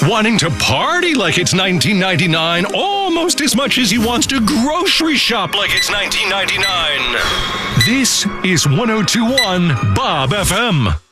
Wanting to party like it's 1999 almost as much as he wants to grocery shop like it's 1999. This is 1021 Bob FM.